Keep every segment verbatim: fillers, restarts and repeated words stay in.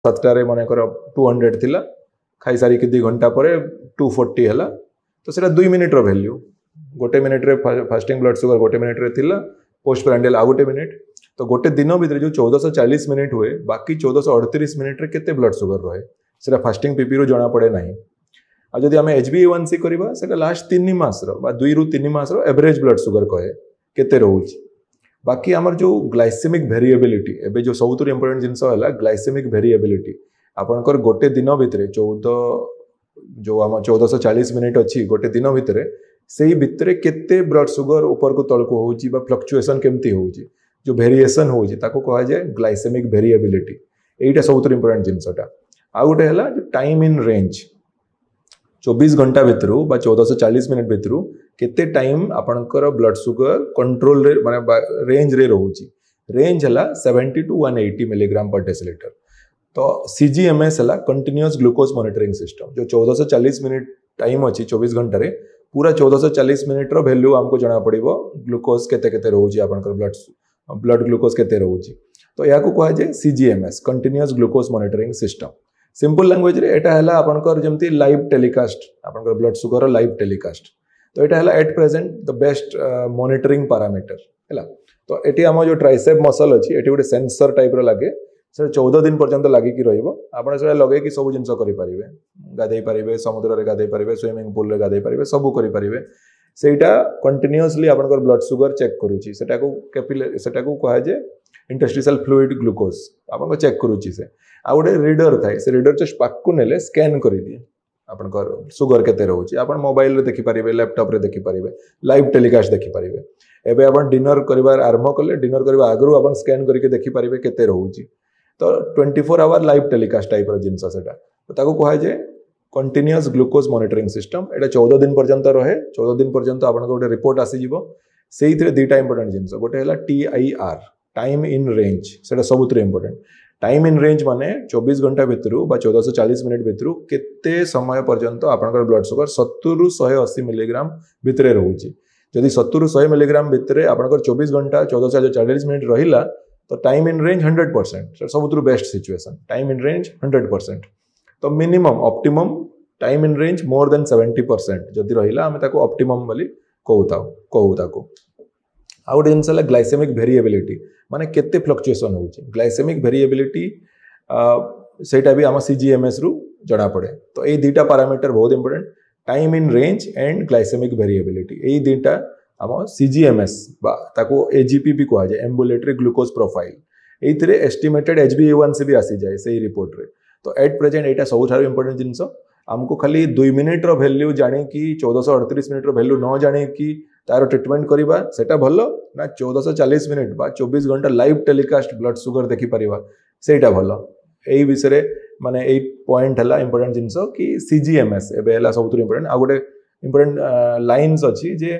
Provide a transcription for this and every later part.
सातटारे मनकर two hundred थिला खाई सारिक दी घंटा पर टू फोर्टी है तो सेटा दुई मिनिट रो वैल्यू गोटे मिनिट रे फास्टिंग ब्लड सुगर गोटे मिनिट रे थिला पोस्ट प्रांडियल आ गोटे मिनिट तो गोटे दिन भितर जो चौदह चालीस मिनिट हुए बाकी चौदह अड़तीस मिनिट रे केते ब्लड सुगर रहे सेटा फास्टिंग पीपी रु जना पड़े नहीं आ जदि आम एच बी ए वन सी करवा सेटा लास्ट तीन मास रो दुई रु तीन मास रो एवरेज ब्लड सुगर कहे केते रोची बाकी आमर जो ग्लाइसेमिक वेरिएबिलिटी एबे जो सबुठ इंपोर्टेंट जिनस है ग्लाइसेमिक वेरिएबिलिटी आपनकर गोटे दिन भितर चौदह जो आम चौदह चालीस मिनिट अच्छी गोटे दिन भितर से भितर केते ब्लड सुगर ऊपर को तल को होची बा फ्लक्चुएशन केमती होची जो वेरिएशन होची ताको कहा जाए ग्लाइसेमिक वेरिएबिलिटी एटा सबुठ इंपोर्टेंट जिनसटा आ गोटे है जो टाइम इन रेंज चौबीस घंटा भितर बा चौदह चालीस मिनिट भितर केते टाइम आपनकर ब्लड सुगर कंट्रोल रे माने रेंज रे रोची रेंज है seventy two one eighty milligram पर डेसीलिटर तो सीजीएमएस है कंटिन्यूअस ग्लूकोज मॉनिटरिंग सिस्टम जो चौदह चालीस मिनिट टाइम अच्छी चौबीस घंटा रे पूरा चौदह चालीस मिनिट रो वैल्यू हमको जना पड़िबो ग्लूकोज केते केते रोची आपनकर ब्लड ब्लड ग्लूकोज केते रोची तो या को कहा जाए सीजीएमएस continuous glucose monitoring system simple language रे एटा हला आपनकर जेमती लाइव टेलीकास्ट आपनकर ब्लड सुगर लाइव टेलीकास्ट तो एटा हला at present the best monitoring parameter हला तो एटी हम जो ट्राइसेप मसल अछि एटी गोटे सेंसर टाइप रो लागे से चौदह दिन पर्यंत लागी कि रहिबो आपण से लगे कि सब जिंस करि परिबे गाधै परिबे समुद्र रे गाधै परिबे स्विमिंग पूल रे गाधै परिबे सब करि परिबे सेटा कंटिन्यूअसली आपनकर ब्लड सुगर चेक करूची सेटा को कैपिलरी सेटा को कहा जे इंटरस्टिशियल फ्लूइड ग्लूकोज आपन चेक करूची से आ गोटे रीडर थाए से रीडर जस्ट पाकू नेले स्कैन कर दिए आपनकर सुगर केते रहउची आपन मोबाइल रे देखि परिबे लैपटॉप रे देखि परिबे लाइव टेलीकास्ट देखि परिबे एबे आपन डिनर करिवार आरंभ कले डिनर करबा आगरु आपन स्कैन करके देखि परिबे केते रहउची तो twenty four hour live telecast type रो जिंस सेटा तो ताको कहा जे कंटिन्यूअस ग्लूकोज मॉनिटरिंग सिस्टम एटा चौदह दिन पर्यंत रहे चौदह दिन पर्यंत आपन गोटे रिपोर्ट आसी जिवो सेइथरे दुईटा इंपोर्टेंट जिंस गोटे हला T I R time in range सेटा सबुत इंपोर्टेंट टाइम इन रेंज माने चौबीस घंटा भितर बा चौदह चालीस मिनिट भितर केते समय पर्यंत आपनकर ब्लड सुगर सत्तर रु एक सौ अस्सी मिलीग्राम भितर रहउची जदि सत्तर रु सौ मिलीग्राम भितर आपनकर चौबीस घंटा चौदह चालीस मिनिट रहिला तो time in range hundred percent सबुठ best situation time in range hundred percent तो minimum optimum time in range more than seventy percent जदि रहिला हमें ताको ऑप्टिमम बोली कहूता कहू ताको आ गोटे जिनस है ग्लाइसेमिक वेरिएबिलिटी माने केते फ्लक्चुएशन होची ग्लाइसेमिक वेरिएबिलिटी सेटा भी आम सीजीएमएस रु जना पड़े तो ये दुईटा पैरामीटर बहुत important time in range and glycaemic variability ये दुईटा आम सीजीएमएस बा ताको एजीपी भी कहा जाए ambulatory glucose profile एइथिरे estimated HB ए वन सी भी आसी जाए से रिपोर्ट रे तो एट प्रेजेंट एटा सबुठार इंपोर्टेंट जिनस आमको खाली दुई मिनिट रो वैल्यू जाने की चौदह अड़तीस मिनिट रो वैल्यू न जाने की तार ट्रिटमेंट करवा सेटा भलो ना चौदह चालीस मिनिट बा चौबीस घंटा लाइव टेलीकास्ट ब्लड सुगर देखि परिवा सेटा भलो एई विषय माने एई पॉइंट हला इंपोर्टेंट जिनस कि सीजीएमएस एबे हला सबुठ इंपोर्टेंट आ गोटे इंपोर्टेंट लाइन्स अछि जे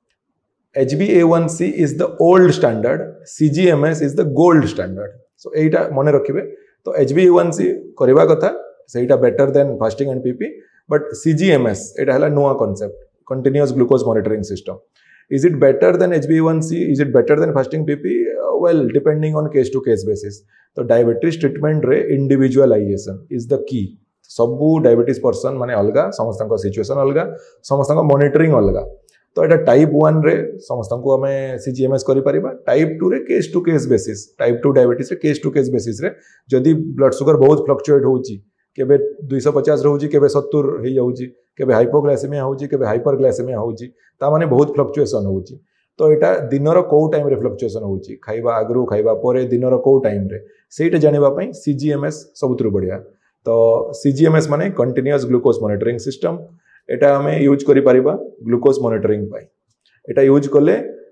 H b A one C is the old standard, C G M S is the gold standard. So एटा मने रखिबे तो H b A one C करबा कथा सेटा better than fasting and PP but C G M S एटा हला नुवा concept continuous glucose monitoring system is it better than H b A one C is it better than fasting PP well depending on case to case basis तो diabetes treatment रे individualisation is the key सबु diabetes person माने अलगा समस्तक situation अलगा समस्तक monitoring अलगा तो एटा type one रे समस्त को हमें सीजीएमएस करि परिबा टाइप टू रे case to case basis type two diabetes रे केस टू केस बेसिस रे जदि ब्लड सुगर बहुत फ्लक्चुएट होउची केबे दो सौ पचास रहउची केबे सत्तर हे जाउची केबे हाइपोग्लाइसेमिया होउची केबे हाइपरग्लाइसेमिया होउची ता माने बहुत फ्लक्चुएशन होउची तो एटा दिनर को टाइम रे फ्लक्चुएशन होउची खाइबा आगरु खाइबा परे दिनर को टाइम रे सेटा जानिबा पई सीजीएमएस सबुतरु बढ़िया तो सीजीएमएस माने कंटीन्यूअस ग्लूकोज मॉनिटरिंग सिस्टम एटा हमें यूज करि परिबा ग्लूकोज मॉनिटरिंग पाई एटा यूज कले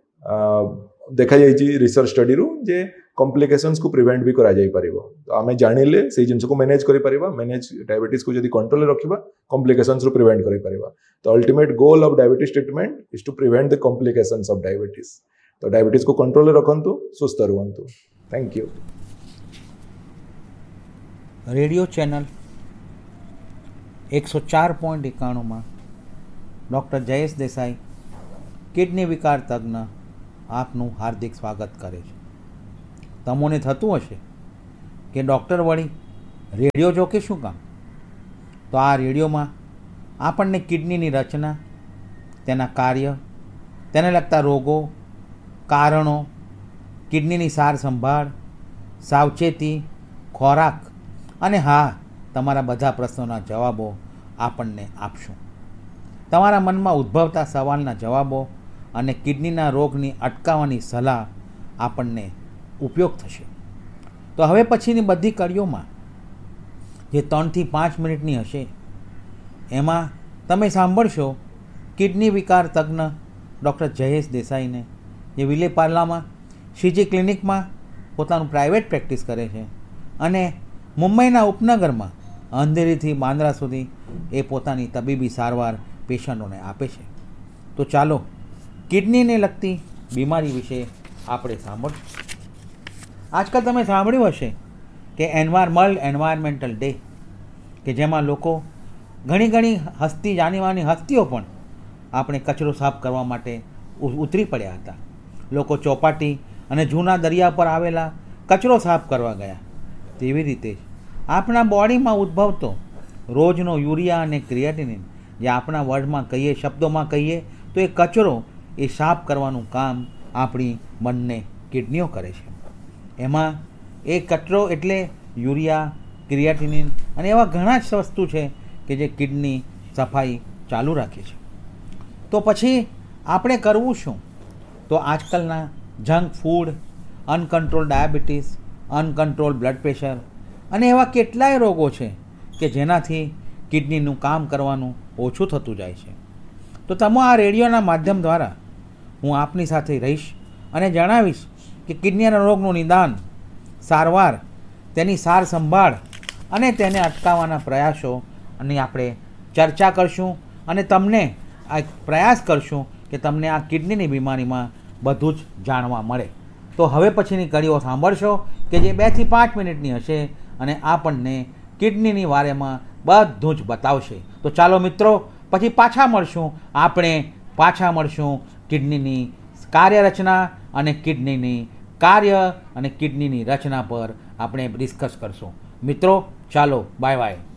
देखा जाइछि रिसर्च स्टडी रु जे कॉम्प्लिकेशंस को प्रिवेंट भी करा जाई परिबो तो हमें जानिले से जिंस को मैनेज करि परिबा मैनेज डायबिटीज को जदी कंट्रोल रखिबा कॉम्प्लिकेशंस रु प्रिवेंट करि परिबा तो ultimate goal of diabetes treatment is to prevent the complications of diabetes तो डायबिटीज को control रखंतु सुस्थ रहंतु thank you radio channel एक सौ चार पॉइंट एकाणु में डॉक्टर जयेश देसाई किडनी विकार तज्ञ आपનું हार्दिक स्वागत करे तमोने थतुं हशे कि डॉक्टर वળી રેડિયો જો કે શું કામ? તો આ રેડિયોમાં આપણને કિડનીની રચના, તેના કાર્ય, તેને લગતા રોગો, કારણો, કિડનીની સાર સંભાળ, સાવચેતી, ખોરાક અને હા, તમારા બધા પ્રશ્નોના જવાબો આપણને આપશું. તમારા મનમાં ઉદ્ભવતા સવાલના જવાબો અને કિડનીના રોગની અટકાવવાની સલાહ આપણને ઉપયોગ થશે. તો હવે પછીની બધી કડીઓમાં જે ત્રણથી પાંચ મિનિટની હશે, એમાં તમે સાંભળશો કિડની વિકાર તજ્ઞ ડૉક્ટર જયેશ દેસાઈને, જે વિલેપાર્લામાં શ્રીજી ક્લિનિકમાં પોતાનું પ્રાઇવેટ પ્રેક્ટિસ કરે છે અને મુંબઈના ઉપનગરમાં અંધેરીથી બાંદ્રા સુધી એ પોતાની તબીબી સારવાર પેશન્ટોને આપે છે. તો ચાલો કિડનીને લગતી બીમારી વિશે આપણે સાંભળશું. આજકાલ તમે સાંભળ્યું હશે કે એન્વાયર વર્લ્ડ એન્વાયરમેન્ટલ ડે, કે જેમાં લોકો ઘણી ઘણી હસ્તી જાનીમાની હસ્તીઓ પણ આપણે કચરો સાફ કરવા માટે ઉતરી પડ્યા હતા. લોકો ચોપાટી અને જૂના દરિયા પર આવેલા કચરો સાફ કરવા ગયા. તેવી રીતે જ આપણા બોડીમાં ઉદ્ભવતો રોજનો યુરિયા અને ક્રિએટિનિન, જે આપણા વર્ડમાં કહીએ, શબ્દોમાં કહીએ તો એ કચરો એ સાફ કરવાનું કામ આપણી બંને કિડનીઓ કરે છે. એમાં એ કચરો એટલે યુરિયા, ક્રિએટિનિન અને એવા ઘણા જ વસ્તુ છે કે જે કિડની સફાઈ ચાલુ રાખે છે. તો પછી આપણે કરવું શું? તો આજકાલના junk food, uncontrol diabetes, uncontrol blood pressure અને એવા કેટલાય રોગો છે કે જેનાથી કિડનીનું કામ કરવાનું ઓછું થતું જાય છે. તો તમે આ રેડિયોના માધ્યમ દ્વારા હું આપની સાથે રહીશ અને જણાવીશ કે કિડનીના રોગનું નિદાન, સારવાર, તેની સાર સંભાળ અને તેને અટકાવવાના પ્રયાસોની આપણે ચર્ચા કરશું અને તમને આ પ્રયાસ કરશું કે તમને આ કિડનીની બીમારીમાં બધું જ જાણવા મળે. તો હવે પછીની કડીઓ સાંભળશો કે જે બેથી પાંચ મિનિટની હશે અને આપણને કિડનીની વારેમાં બધું જ બતાવશે. તો ચાલો મિત્રો, પછી પાછા મળશું. આપણે પાછા મળશું કિડનીની કાર્યરચના અને કિડનીની કાર્ય અને કિડનીની રચના પર આપણે ડિસ્કસ કરશું. મિત્રો ચાલો, બાય બાય.